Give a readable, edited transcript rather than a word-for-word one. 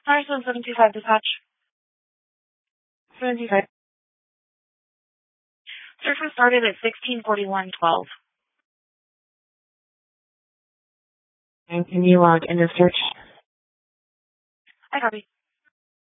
Harrison 725 dispatch. 725. Search was started at 16:41:12. And can you log in the search? I copy.